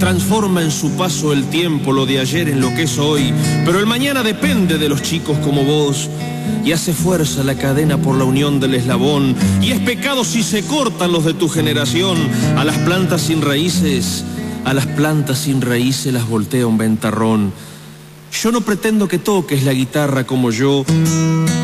transforma en su paso el tiempo lo de ayer en lo que es hoy, pero el mañana depende de los chicos como vos. Y hace fuerza la cadena por la unión del eslabón, y es pecado si se cortan los de tu generación. A las plantas sin raíces, a las plantas sin raíces las voltea un ventarrón. Yo no pretendo que toques la guitarra como yo,